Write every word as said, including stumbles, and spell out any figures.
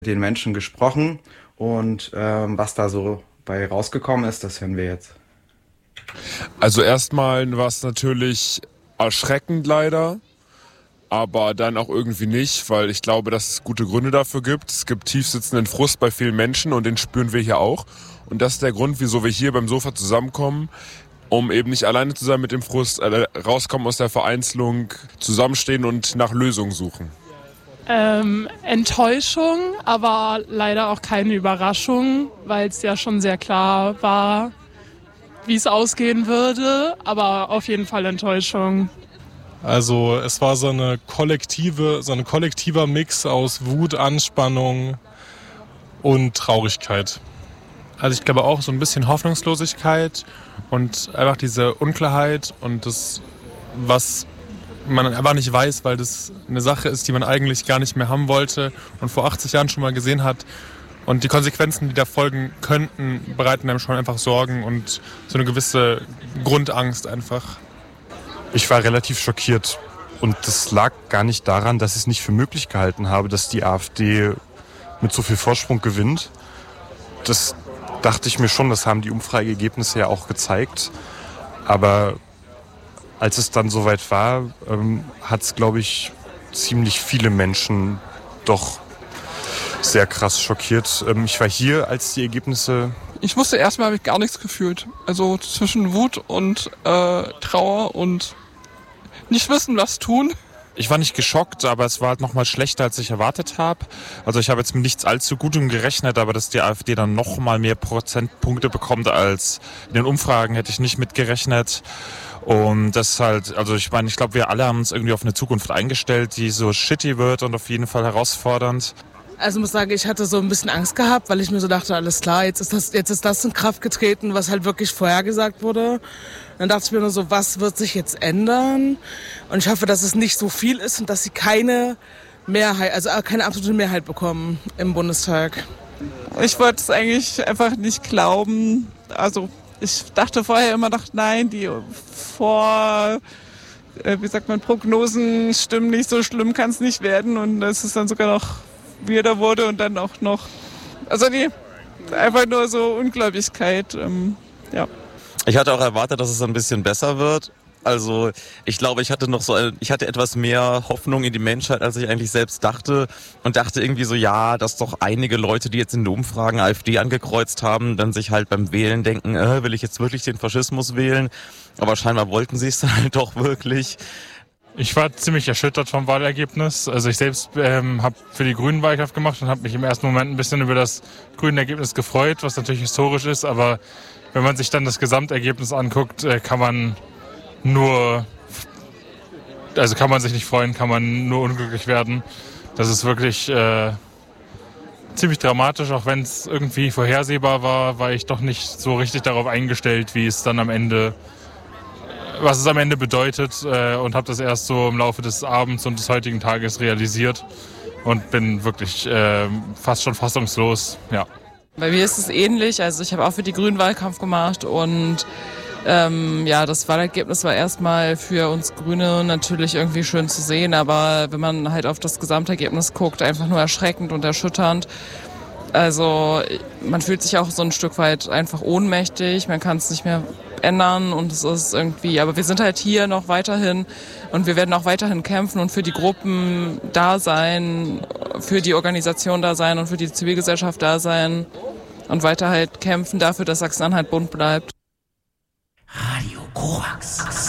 den Menschen gesprochen und ähm, was da so bei rausgekommen ist, das hören wir jetzt. Also erstmal war es natürlich erschreckend leider, aber dann auch irgendwie nicht, weil ich glaube, dass es gute Gründe dafür gibt. Es gibt tiefsitzenden Frust bei vielen Menschen und den spüren wir hier auch. Und das ist der Grund, wieso wir hier beim Sofa zusammenkommen, um eben nicht alleine zu sein mit dem Frust, äh, rauskommen aus der Vereinzelung, zusammenstehen und nach Lösungen suchen. Ähm, Enttäuschung, aber leider auch keine Überraschung, weil es ja schon sehr klar war, wie es ausgehen würde, aber auf jeden Fall Enttäuschung. Also es war so eine kollektive, so ein kollektiver Mix aus Wut, Anspannung und Traurigkeit. Also ich glaube auch so ein bisschen Hoffnungslosigkeit und einfach diese Unklarheit und das, was man einfach nicht weiß, weil das eine Sache ist, die man eigentlich gar nicht mehr haben wollte und vor achtzig Jahren schon mal gesehen hat. Und die Konsequenzen, die da folgen könnten, bereiten einem schon einfach Sorgen und so eine gewisse Grundangst einfach. Ich war relativ schockiert und das lag gar nicht daran, dass ich es nicht für möglich gehalten habe, dass die AfD mit so viel Vorsprung gewinnt. Das dachte ich mir schon, das haben die Umfrageergebnisse ja auch gezeigt. Aber als es dann soweit war, ähm, hat es, glaube ich, ziemlich viele Menschen doch sehr krass schockiert. Ähm, ich war hier, als die Ergebnisse... Ich wusste erstmal, habe ich gar nichts gefühlt. Also zwischen Wut und äh, Trauer und nicht wissen, was tun. Ich war nicht geschockt, aber es war halt noch mal schlechter, als ich erwartet habe. Also ich habe jetzt mit nichts allzu Gutem gerechnet, aber dass die AfD dann noch mal mehr Prozentpunkte bekommt als in den Umfragen, hätte ich nicht mitgerechnet. Und das halt, also ich meine, ich glaube, wir alle haben uns irgendwie auf eine Zukunft eingestellt, die so shitty wird und auf jeden Fall herausfordernd. Also ich muss sagen, ich hatte so ein bisschen Angst gehabt, weil ich mir so dachte, alles klar, jetzt ist das, jetzt ist das in Kraft getreten, was halt wirklich vorhergesagt wurde. Dann dachte ich mir nur so, was wird sich jetzt ändern? Und ich hoffe, dass es nicht so viel ist und dass sie keine Mehrheit, also keine absolute Mehrheit bekommen im Bundestag. Ich wollte es eigentlich einfach nicht glauben. Also ich dachte vorher immer noch, nein, die vor, äh, wie sagt man, Prognosen stimmen nicht, so schlimm kann es nicht werden. Und es ist dann sogar noch wieder wurde und dann auch noch, also nee, einfach nur so Ungläubigkeit, ähm, ja. Ich hatte auch erwartet, dass es ein bisschen besser wird. Also ich glaube, ich hatte noch so, ich hatte etwas mehr Hoffnung in die Menschheit, als ich eigentlich selbst dachte und dachte irgendwie so, ja, dass doch einige Leute, die jetzt in den Umfragen AfD angekreuzt haben, dann sich halt beim Wählen denken, äh, will ich jetzt wirklich den Faschismus wählen? Aber scheinbar wollten sie es dann halt doch wirklich. Ich war ziemlich erschüttert vom Wahlergebnis. Also ich selbst ähm, habe für die Grünen Wahlkampf gemacht und habe mich im ersten Moment ein bisschen über das grüne Ergebnis gefreut, was natürlich historisch ist. Aber wenn man sich dann das Gesamtergebnis anguckt, äh, kann man nur, also kann man sich nicht freuen, kann man nur unglücklich werden. Das ist wirklich äh, ziemlich dramatisch, auch wenn es irgendwie vorhersehbar war, war ich doch nicht so richtig darauf eingestellt, wie es dann am Ende was es am Ende bedeutet äh, und habe das erst so im Laufe des Abends und des heutigen Tages realisiert und bin wirklich äh, fast schon fassungslos, ja. Bei mir ist es ähnlich, also ich habe auch für die Grünen Wahlkampf gemacht und ähm, ja, das Wahlergebnis war erstmal für uns Grüne natürlich irgendwie schön zu sehen, aber wenn man halt auf das Gesamtergebnis guckt, einfach nur erschreckend und erschütternd. Also man fühlt sich auch so ein Stück weit einfach ohnmächtig, man kann es nicht mehr ändern und es ist irgendwie, aber wir sind halt hier noch weiterhin und wir werden auch weiterhin kämpfen und für die Gruppen da sein, für die Organisation da sein und für die Zivilgesellschaft da sein und weiter halt kämpfen dafür, dass Sachsen-Anhalt bunt bleibt. Radio Korax.